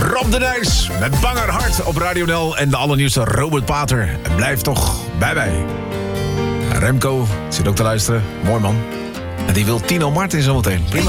Rob de Nijs met Banger Hart op Radio NL en de allernieuwste Robert Pater. En blijf toch bij mij. Remco zit ook te luisteren. Mooi man. En die wil Tino Martin zometeen. Prima.